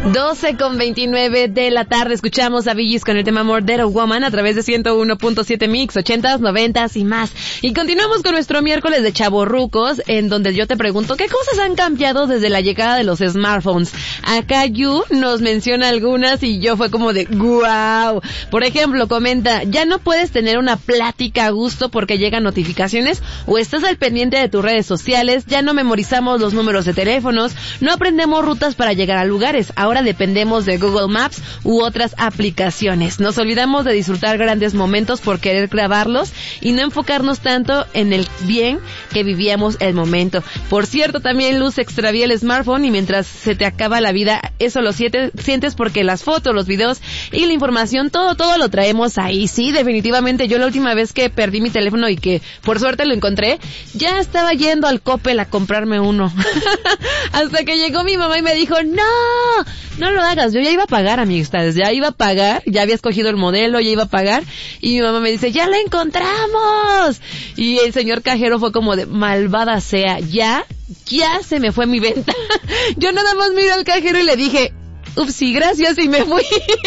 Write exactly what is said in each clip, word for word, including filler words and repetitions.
doce con veintinueve de la tarde, escuchamos a Bee Gees con el tema Murder Woman a través de ciento uno punto siete Mix, ochentas, noventas y más. Y continuamos con nuestro miércoles de chavorrucos, en donde yo te pregunto, ¿qué cosas han cambiado desde la llegada de los smartphones? Acá Yu nos menciona algunas y yo fue como de ¡guau! Por ejemplo, comenta, ya no puedes tener una plática a gusto porque llegan notificaciones o estás al pendiente de tus redes sociales, ya no memorizamos los números de teléfonos, no aprendemos rutas para llegar a lugares, ahora dependemos de Google Maps u otras aplicaciones. Nos olvidamos de disfrutar grandes momentos por querer grabarlos y no enfocarnos tanto en el bien que vivíamos el momento. Por cierto, también Luz extravía el smartphone y mientras se te acaba la vida, eso lo siete, sientes porque las fotos, los videos y la información, todo, todo lo traemos ahí. Sí, definitivamente. Yo la última vez que perdí mi teléfono y que por suerte lo encontré, ya estaba yendo al Coppel a comprarme uno. Hasta que llegó mi mamá y me dijo, no, no lo hagas. Yo ya iba a pagar, amistades, ya iba a pagar, ya había escogido el modelo, ya iba a pagar. Y mi mamá me dice, ya la encontramos. Y el señor cajero fue como de, malvada sea, ya, ya se me fue mi venta. Yo nada más miré al cajero y le dije, upsi, gracias, y me fui.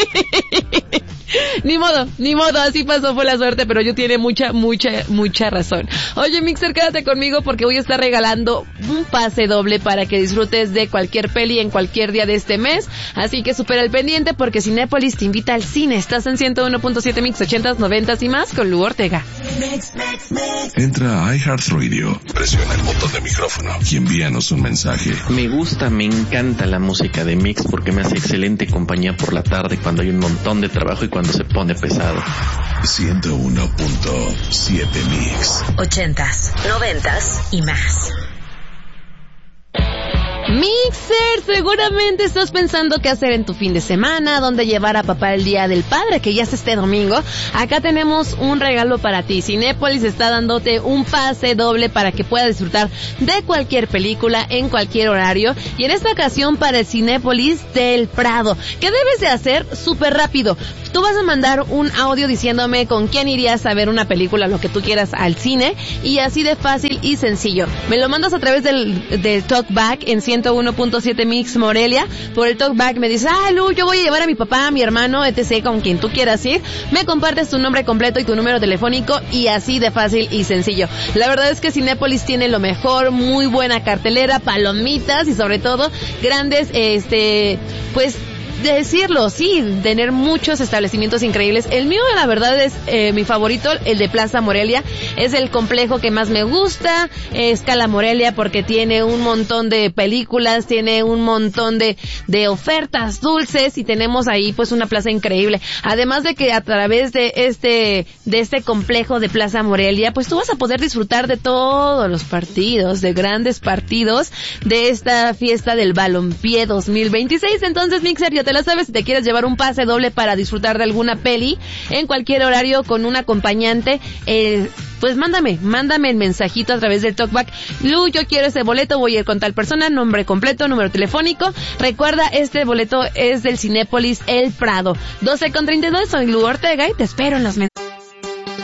Ni modo, ni modo, así pasó, fue la suerte, pero yo tiene mucha, mucha, mucha razón. Oye, Mixer, quédate conmigo porque voy a estar regalando un pase doble para que disfrutes de cualquier peli en cualquier día de este mes, así que supera el pendiente porque Cinépolis te invita al cine. Estás en ciento uno punto siete Mix, ochentas, noventas y más con Lu Ortega. Mix, mix, mix. Entra a iHeartRadio, presiona el botón de micrófono y envíanos un mensaje. Me gusta, me encanta la música de Mix porque me hace excelente compañía por la tarde cuando hay un montón de trabajo y cuando se pone pesado. ciento uno punto siete Mix. Ochentas, noventas y más. Mixer, seguramente estás pensando qué hacer en tu fin de semana, dónde llevar a papá el Día del Padre, que ya es este domingo. Acá tenemos un regalo para ti. Cinépolis está dándote un pase doble para que puedas disfrutar de cualquier película en cualquier horario. Y en esta ocasión para el Cinépolis del Prado. ¿Qué debes de hacer? Súper rápido. Tú vas a mandar un audio diciéndome con quién irías a ver una película, lo que tú quieras, al cine, y así de fácil y sencillo. Me lo mandas a través del, del Talkback en ciento uno punto siete Mix Morelia. Por el Talkback me dices, ah, Lu, yo voy a llevar a mi papá, a mi hermano, etcétera, con quien tú quieras ir. Me compartes tu nombre completo y tu número telefónico y así de fácil y sencillo. La verdad es que Cinépolis tiene lo mejor, muy buena cartelera, palomitas y sobre todo grandes, este, pues, de decirlo, sí, tener muchos establecimientos increíbles. El mío, la verdad, es eh, mi favorito, el de Plaza Morelia. Es el complejo que más me gusta, eh, Escala Morelia, porque tiene un montón de películas, tiene un montón de, de ofertas dulces y tenemos ahí pues una plaza increíble. Además de que a través de este, de este complejo de Plaza Morelia, pues tú vas a poder disfrutar de todos los partidos, de grandes partidos de esta fiesta del Balompié dos mil veintiséis. Entonces, Mixer, ya te la sabes, si te quieres llevar un pase doble para disfrutar de alguna peli en cualquier horario con un acompañante, eh, pues mándame, mándame el mensajito a través del Talkback. Lu, yo quiero ese boleto, voy a ir con tal persona, nombre completo, número telefónico. Recuerda, este boleto es del Cinépolis El Prado. doce con treinta y dos, soy Lu Ortega y te espero en los mensajes.